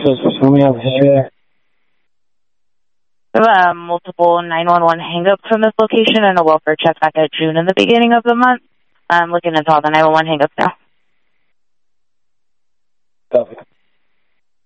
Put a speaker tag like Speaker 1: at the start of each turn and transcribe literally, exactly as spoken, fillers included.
Speaker 1: access for somebody else area.
Speaker 2: We have uh, multiple nine one one hang-ups from this location and a welfare check back at June in the beginning of the month. I'm looking into all the nine one one hang-ups now.